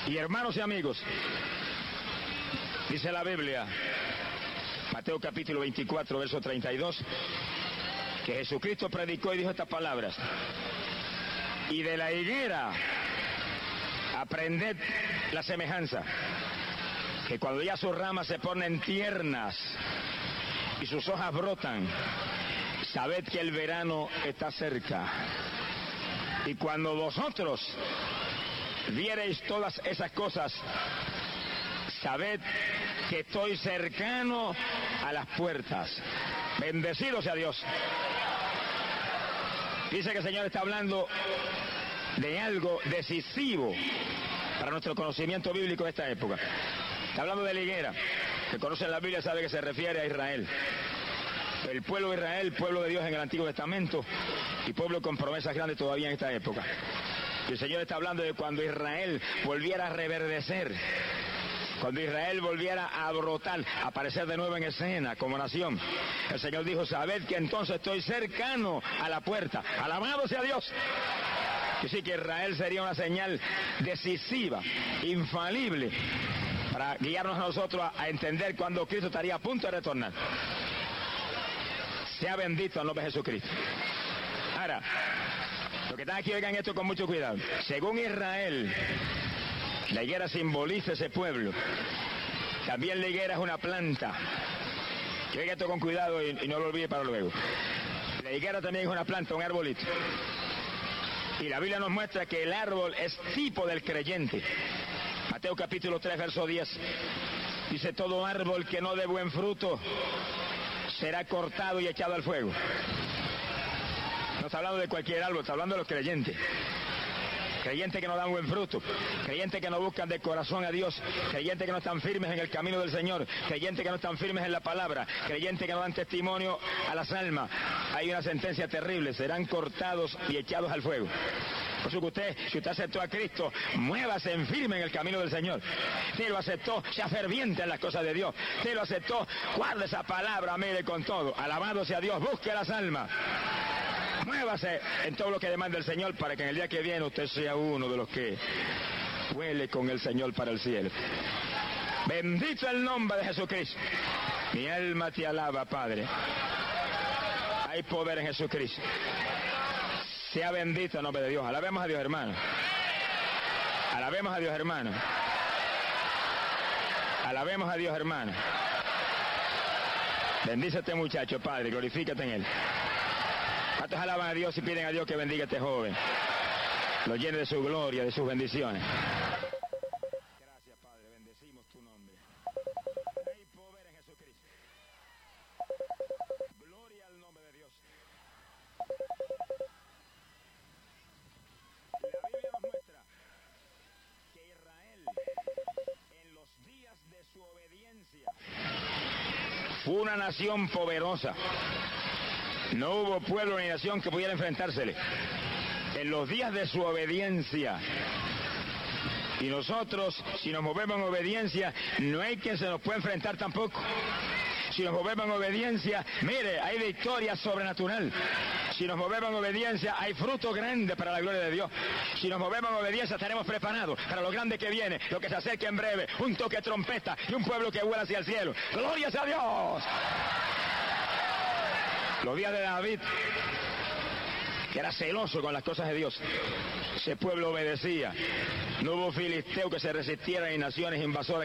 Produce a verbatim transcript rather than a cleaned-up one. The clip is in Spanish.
Y hermanos y amigos, dice la Biblia, Mateo capítulo veinticuatro, verso treinta y dos, que Jesucristo predicó y dijo estas palabras: y de la higuera aprended la semejanza, que cuando ya sus ramas se ponen tiernas y sus hojas brotan, sabed que el verano está cerca. Y cuando vosotros viereis todas esas cosas, sabed que estoy cercano a las puertas. Bendecido sea Dios. Dice que el Señor está hablando de algo decisivo para nuestro conocimiento bíblico de esta época. Está hablando de la higuera. Que conoce la Biblia sabe que se refiere a Israel. El pueblo de Israel, pueblo de Dios en el Antiguo Testamento, y pueblo con promesas grandes todavía en esta época. Y el Señor está hablando de cuando Israel volviera a reverdecer, cuando Israel volviera a brotar, a aparecer de nuevo en escena como nación. El Señor dijo: sabed que entonces estoy cercano a la puerta. Alabado sea Dios. Que sí, que Israel sería una señal decisiva, infalible, para guiarnos a nosotros a, a entender cuando Cristo estaría a punto de retornar. Sea bendito el nombre de Jesucristo. Ahora, los que están aquí oigan esto con mucho cuidado. Según Israel, la higuera simboliza ese pueblo. También la higuera es una planta. Que oiga esto con cuidado y, y no lo olvide para luego. La higuera también es una planta, un arbolito. Y la Biblia nos muestra que el árbol es tipo del creyente. Mateo capítulo tres, verso diez. Dice: todo árbol que no dé buen fruto será cortado y echado al fuego. No está hablando de cualquier árbol, está hablando de los creyentes. Creyentes que no dan buen fruto, creyentes que no buscan de corazón a Dios, creyentes que no están firmes en el camino del Señor, creyentes que no están firmes en la palabra, creyentes que no dan testimonio a las almas. Hay una sentencia terrible: serán cortados y echados al fuego. Por eso que usted, si usted aceptó a Cristo, muévase en firme en el camino del Señor. Usted lo aceptó, sea ferviente en las cosas de Dios. Usted lo aceptó, guarde esa palabra, mire con todo. Alabado sea Dios, busque las almas. Muévase en todo lo que demanda el Señor, para que en el día que viene usted sea uno de los que huele con el Señor para el cielo. Bendito el nombre de Jesucristo. Mi alma te alaba, Padre. Hay poder en Jesucristo. Sea bendito el nombre de Dios. Alabemos a Dios, hermano. Alabemos a Dios, hermano. Alabemos a Dios, hermano. Bendice a este muchacho, Padre. Glorifícate en él. ¿Cuántos alaban a Dios y piden a Dios que bendiga a este joven? Lo llene de su gloria, de sus bendiciones. Gracias, Padre. Bendecimos tu nombre. Hay poder en Jesucristo. Gloria al nombre de Dios. La Biblia nos muestra que Israel, en los días de su obediencia, fue una nación poderosa. No hubo pueblo ni nación que pudiera enfrentársele. En los días de su obediencia. Y nosotros, si nos movemos en obediencia, no hay quien se nos pueda enfrentar tampoco. Si nos movemos en obediencia, mire, hay victoria sobrenatural. Si nos movemos en obediencia, hay fruto grande para la gloria de Dios. Si nos movemos en obediencia, estaremos preparados para lo grande que viene, lo que se acerca en breve, un toque de trompeta y un pueblo que vuela hacia el cielo. ¡Gloria sea a Dios! Los días de David, que era celoso con las cosas de Dios, ese pueblo obedecía. No hubo filisteo que se resistiera ni naciones invasoras